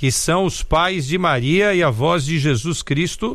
que são os pais de Maria e avós de Jesus Cristo,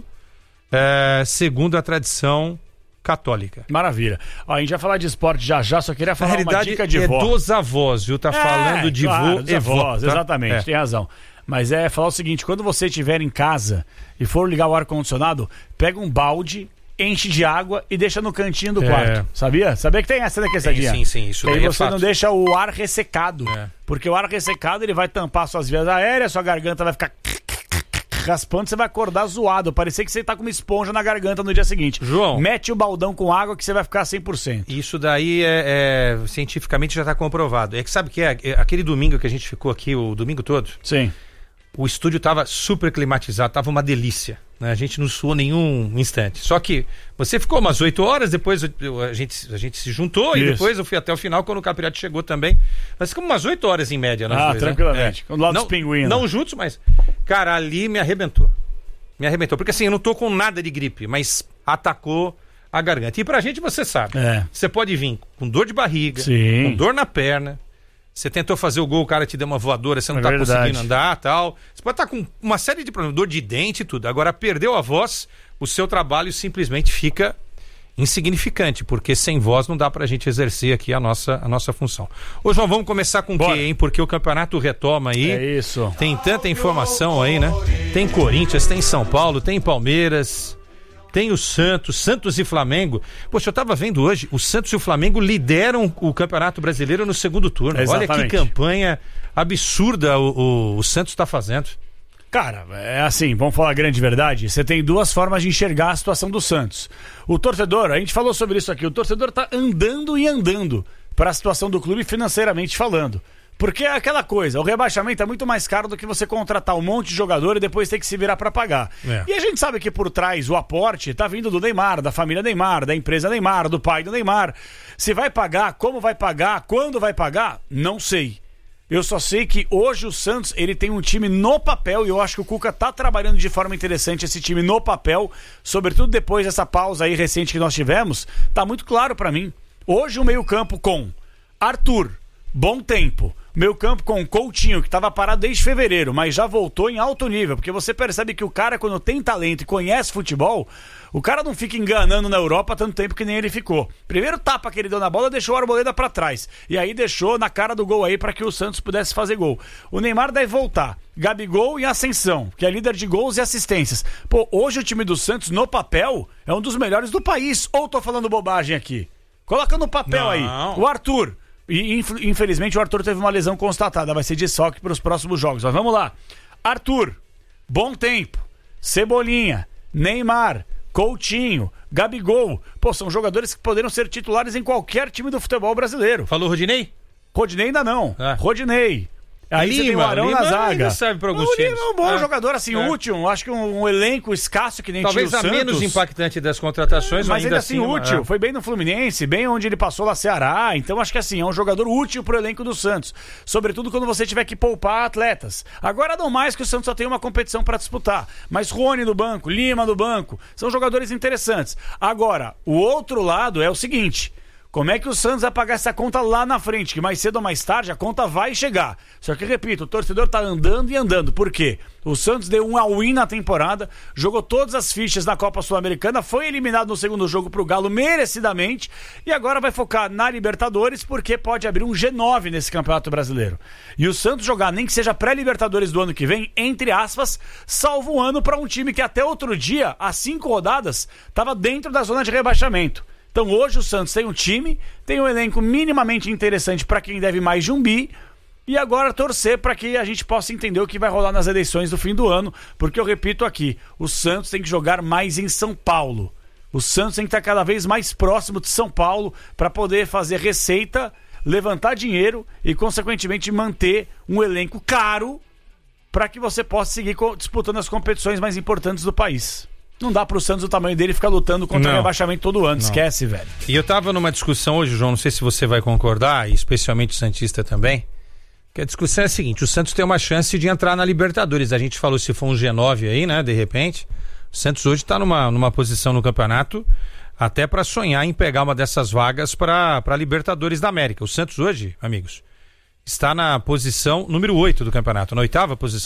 segundo a tradição católica. Maravilha. Ó, a gente vai falar de esporte já, só queria falar uma dica de vó. vó. Dos avós, viu? Tá falando de claro, vô e vó. Avós, tá? Exatamente, tem razão. Mas falar o seguinte, quando você estiver em casa e for ligar o ar-condicionado, pega um balde, enche de água e deixa no cantinho do quarto. Sabia? Sabia que tem essa daquecidinha? Sim. Isso daí aí você não deixa o ar ressecado. Porque o ar ressecado, ele vai tampar suas vias aéreas, sua garganta vai ficar raspando, você vai acordar zoado. Parecia que você tá com uma esponja na garganta no dia seguinte. João, mete o baldão com água que você vai ficar 100%. Isso daí cientificamente já tá comprovado. É que sabe que aquele domingo que a gente ficou aqui, o domingo todo? Sim. O estúdio tava super climatizado, tava uma delícia, né? A gente não suou nenhum instante. Só que você ficou umas 8 horas, depois a gente se juntou. Isso. E depois eu fui até o final quando o Capriati chegou também. Nós ficamos umas 8 horas em média. Tranquilamente. Do lado dos pinguins. Não juntos, mas... Cara, ali me arrebentou. Porque assim, eu não tô com nada de gripe, mas atacou a garganta. E pra gente, você sabe. Você pode vir com dor de barriga, com dor na perna. Você tentou fazer o gol, o cara te deu uma voadora, você não tá conseguindo andar e tal. Você pode estar com uma série de problemas, dor de dente e tudo. Agora, perdeu a voz, o seu trabalho simplesmente fica insignificante, porque sem voz não dá pra gente exercer aqui a nossa função. Ô, João, vamos começar com o quê, hein? Porque o campeonato retoma aí. É isso. Tem tanta informação aí, né? Tem Corinthians, tem São Paulo, tem Palmeiras... Tem o Santos e Flamengo. Poxa, eu tava vendo hoje, o Santos e o Flamengo lideram o Campeonato Brasileiro no segundo turno. Exatamente. Olha que campanha absurda o Santos tá fazendo. Cara, é assim, vamos falar a grande verdade, você tem duas formas de enxergar a situação do Santos. O torcedor, a gente falou sobre isso aqui, o torcedor tá andando para a situação do clube financeiramente falando. Porque é aquela coisa, o rebaixamento é muito mais caro do que você contratar um monte de jogador e depois ter que se virar pra pagar. E a gente sabe que por trás o aporte tá vindo do Neymar, da família Neymar, da empresa Neymar, do pai do Neymar. Se vai pagar, como vai pagar, quando vai pagar, não sei. Eu só sei que hoje o Santos, ele tem um time no papel e eu acho que o Cuca tá trabalhando de forma interessante esse time no papel, sobretudo depois dessa pausa aí recente que nós tivemos, tá muito claro pra mim. Hoje o meio-campo com Arthur, bom tempo. Meio campo com o Coutinho, que estava parado desde fevereiro, mas já voltou em alto nível, porque você percebe que o cara, quando tem talento e conhece futebol, o cara não fica enganando na Europa tanto tempo que nem ele ficou. Primeiro tapa que ele deu na bola, deixou o Arboleda pra trás, e aí deixou na cara do gol aí para que o Santos pudesse fazer gol. O Neymar deve voltar, Gabigol e Ascensão, que é líder de gols e assistências. Pô, hoje o time do Santos, no papel, é um dos melhores do país, ou tô falando bobagem aqui? Coloca no papel aí, o Arthur... E infelizmente o Arthur teve uma lesão constatada, vai ser desfalque para os próximos jogos. Mas vamos lá. Arthur, bom tempo. Cebolinha, Neymar, Coutinho, Gabigol. Pô, são jogadores que poderiam ser titulares em qualquer time do futebol brasileiro. Falou Rodinei? Rodinei ainda não. Rodinei. Aí você tem o Arão na zaga. Serve para alguns times. É um bom jogador, assim, útil. Acho que um elenco escasso que nem talvez tinha o Santos. Talvez a menos impactante das contratações, mas ainda assim útil. Foi bem no Fluminense, bem onde ele passou lá Ceará. Então acho que assim, é um jogador útil pro elenco do Santos. Sobretudo quando você tiver que poupar atletas. Agora não mais que o Santos só tem uma competição para disputar. Mas Rony no banco, Lima no banco, são jogadores interessantes. Agora, o outro lado é o seguinte... Como é que o Santos vai pagar essa conta lá na frente? Que mais cedo ou mais tarde a conta vai chegar. Só que, repito, o torcedor tá andando e andando. Por quê? O Santos deu um all-in na temporada, jogou todas as fichas na Copa Sul-Americana, foi eliminado no segundo jogo pro Galo merecidamente e agora vai focar na Libertadores porque pode abrir um G9 nesse Campeonato Brasileiro. E o Santos jogar, nem que seja pré-Libertadores do ano que vem, entre aspas, salva o ano para um time que até outro dia, há 5 rodadas, estava dentro da zona de rebaixamento. Então hoje o Santos tem um time, tem um elenco minimamente interessante para quem deve mais de um bi, e agora torcer para que a gente possa entender o que vai rolar nas eleições do fim do ano, porque eu repito aqui, o Santos tem que jogar mais em São Paulo. O Santos tem que estar cada vez mais próximo de São Paulo para poder fazer receita, levantar dinheiro e consequentemente manter um elenco caro para que você possa seguir disputando as competições mais importantes do país. Não dá pro Santos, o tamanho dele, ficar lutando contra o rebaixamento todo ano. Esquece, velho. E eu tava numa discussão hoje, João, não sei se você vai concordar, e especialmente o Santista também, que a discussão é a seguinte, o Santos tem uma chance de entrar na Libertadores. A gente falou se for um G9 aí, né, de repente. O Santos hoje tá numa posição no campeonato até para sonhar em pegar uma dessas vagas para Libertadores da América. O Santos hoje, amigos, está na posição número 8 do campeonato, na 8ª posição.